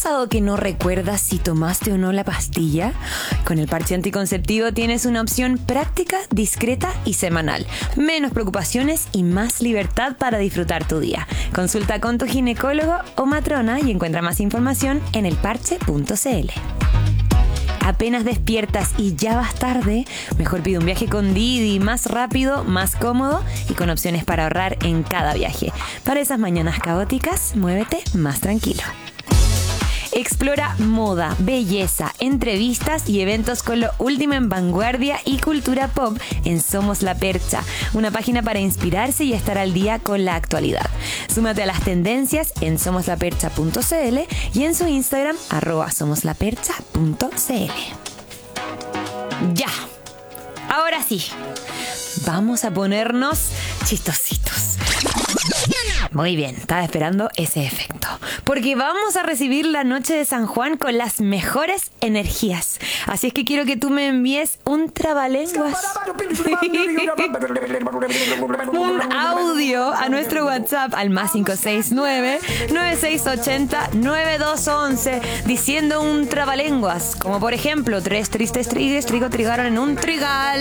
pasado que no recuerdas si tomaste o no la pastilla? Con el parche anticonceptivo tienes una opción práctica, discreta y semanal. Menos preocupaciones y más libertad para disfrutar tu día. Consulta con tu ginecólogo o matrona y encuentra más información en elparche.cl. Apenas despiertas y ya vas tarde, mejor pide un viaje con Didi, más rápido, más cómodo y con opciones para ahorrar en cada viaje. Para esas mañanas caóticas, muévete más tranquilo. Explora moda, belleza, entrevistas y eventos con lo último en vanguardia y cultura pop en Somos La Percha, una página para inspirarse y estar al día con la actualidad. Súmate a las tendencias en somoslapercha.cl y en su Instagram @somoslapercha.cl. Ya, ahora sí, vamos a ponernos chistositos. Muy bien, estaba esperando ese efecto. Porque vamos a recibir la noche de San Juan con las mejores energías. Así es que quiero que tú me envíes un trabalenguas. Un audio a nuestro WhatsApp al +569 9680 9211 diciendo un trabalenguas. Como por ejemplo, 3 tristes trigues trigaron en un trigal.